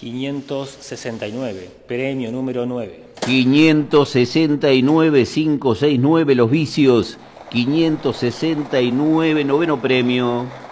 569, premio número 9. 569, 569, los vicios. 569, noveno premio.